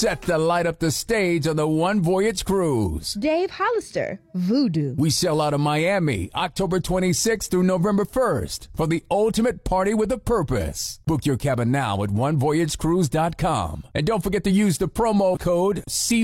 set to light up the stage on the One Voyage Cruise. Dave Hollister, Voodoo. We sail out of Miami October 26th through November 1st for the ultimate party with a purpose. Book your cabin now at onevoyagecruise.com. And don't forget to use the promo code